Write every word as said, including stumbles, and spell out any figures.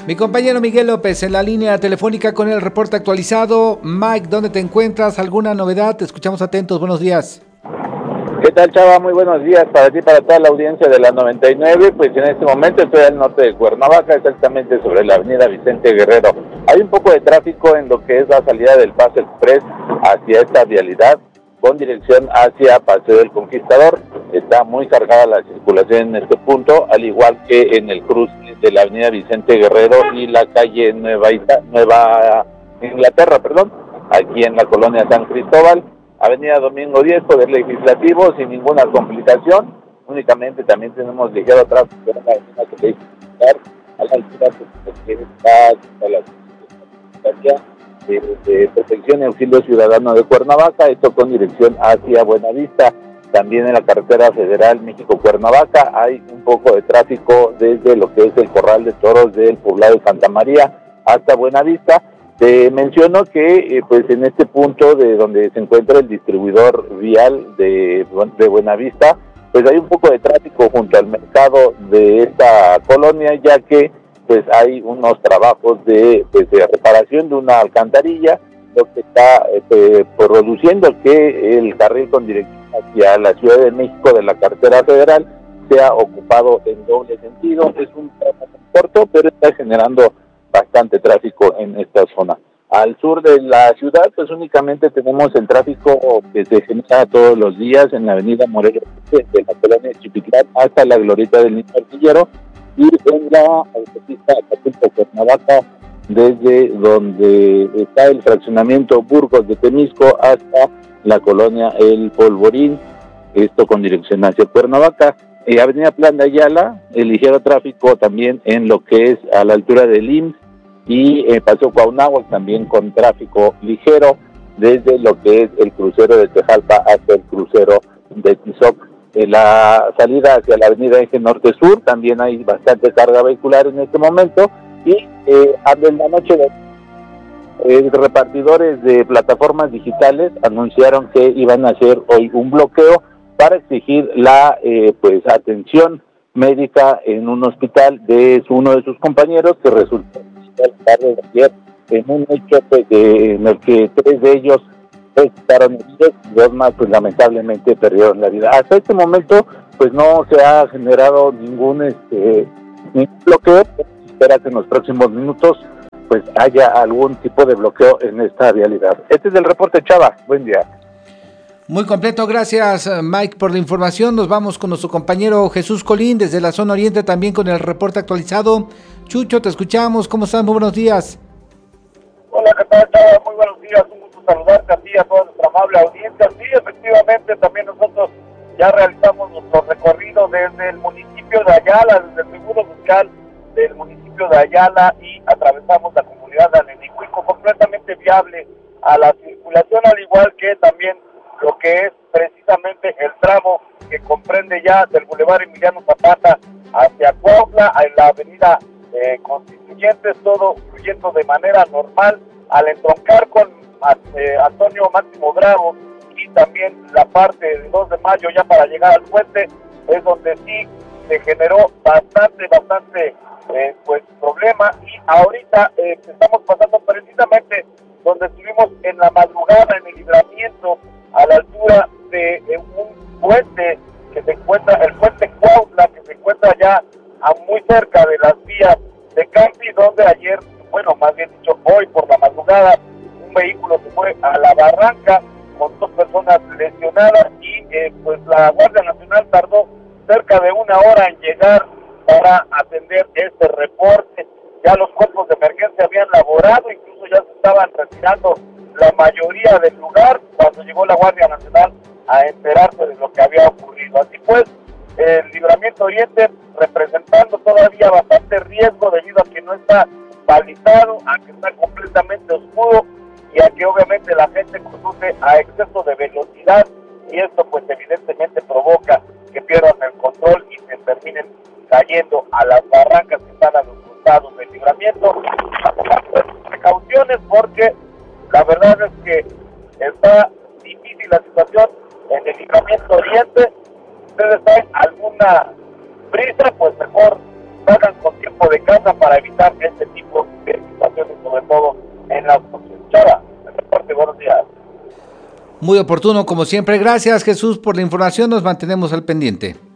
Mi compañero Miguel López en la línea telefónica con el reporte actualizado. Mike, ¿dónde te encuentras? ¿Alguna novedad? Te escuchamos atentos. Buenos días. ¿Qué tal, Chava? Muy buenos días para ti, para toda la audiencia de la noventa y nueve. Pues en este momento estoy al norte de Cuernavaca, exactamente sobre la avenida Vicente Guerrero. Hay un poco de tráfico en lo que es la salida del Paso Express hacia esta vialidad, con dirección hacia Paseo del Conquistador. Está muy cargada la circulación en este punto, al igual que en el cruce de la avenida Vicente Guerrero y la calle Nueva, Ita- Nueva Inglaterra, perdón, aquí en la colonia San Cristóbal. Avenida Domingo diez, Poder Legislativo, sin ninguna complicación. Únicamente también tenemos ligero tráfico en la avenida que le a la altura que está la Secretaría de, de Protección y Auxilio Ciudadano de Cuernavaca, esto con dirección hacia Buenavista. También en la carretera federal México-Cuernavaca hay un poco de tráfico desde lo que es el Corral de Toros del poblado de Santa María hasta Buenavista. Te menciono que eh, pues en este punto de donde se encuentra el distribuidor vial de, de Buenavista, pues hay un poco de tráfico junto al mercado de esta colonia, ya que pues hay unos trabajos de, pues, de reparación de una alcantarilla, lo que está eh, produciendo que el carril con dirección hacia la Ciudad de México de la carretera federal sea ocupado en doble sentido. Es un tramo corto, pero está generando bastante tráfico en esta zona. Al sur de la ciudad, pues únicamente tenemos el tráfico que se genera todos los días en la avenida Morelos, de la colonia Chipitlán hasta la glorieta del Niño Artillero, y en la autopista Acapulco-Cuernavaca, desde donde está el fraccionamiento Burgos de Temisco hasta la colonia El Polvorín, esto con dirección hacia Cuernavaca. Eh, Avenida Plan de Ayala, el ligero tráfico también en lo que es a la altura del I M S S, y eh, Paseo Cuauhnáhuac también con tráfico ligero desde lo que es el crucero de Tejalpa hasta el crucero de Tizoc. En la salida hacia la avenida Eje Norte-Sur también hay bastante carga vehicular en este momento, y eh, en la noche de eh, repartidores de plataformas digitales anunciaron que iban a hacer hoy un bloqueo para exigir la eh, pues atención médica en un hospital de uno de sus compañeros, que resultó el tarde de ayer en un hecho pues, de, en el que tres de ellos estaban heridos y dos más pues lamentablemente perdieron la vida. Hasta este momento pues no se ha generado ningún este ningún bloqueo, pero se espera que en los próximos minutos pues haya algún tipo de bloqueo en esta vialidad. Este es el reporte, Chava. Buen día. Muy completo, gracias Mike por la información. Nos vamos con nuestro compañero Jesús Colín desde la zona oriente también con el reporte actualizado. Chucho, te escuchamos, ¿cómo estás? Muy buenos días. Hola, ¿qué tal, Chava? Muy buenos días, un gusto saludarte a ti y a toda nuestra amable audiencia. Sí, efectivamente, también nosotros ya realizamos nuestro recorrido desde el municipio de Ayala, desde el Seguro Social del municipio de Ayala, y atravesamos la comunidad de Anenicuico, completamente viable a la circulación, al igual que también lo que es precisamente el tramo que comprende ya del Boulevard Emiliano Zapata hacia Cuautla, en la avenida eh, Constituyentes, todo fluyendo de manera normal, al entroncar con eh, Antonio Máximo Bravo, y también la parte del dos de mayo ya para llegar al puente, es donde sí se generó bastante, bastante eh, pues problema, y ahorita eh, estamos pasando precisamente donde estuvimos en la madrugada en el libramiento, a la altura de eh, un puente que se encuentra, el puente Cuautla, que se encuentra ya a muy cerca de las vías de Campi, donde ayer, bueno, más bien dicho, hoy por la madrugada, un vehículo se fue a la barranca con dos personas lesionadas, y eh, pues la Guardia Nacional tardó cerca de una hora en llegar para atender este reporte. Ya los cuerpos de emergencia habían laborado, incluso ya se estaban retirando la mayoría del lugar cuando llegó la Guardia Nacional a enterarse de lo que había ocurrido. Así pues, el Libramiento Oriente representando todavía bastante riesgo debido a que no está balizado, a que está completamente oscuro y a que obviamente la gente conduce a exceso de velocidad, y esto pues evidentemente provoca que pierdan el control y se terminen cayendo a las barrancas que están a los costados del Libramiento. Precauciones, porque la verdad es que está difícil la situación en el Libramiento Oriente. Si ustedes traen alguna prisa, pues mejor salgan con tiempo de de casa para evitar este tipo de situaciones, sobre todo en la autopista. Chava, el reporte, buenos días. Muy oportuno, como siempre. Gracias, Jesús, por la información. Nos mantenemos al pendiente.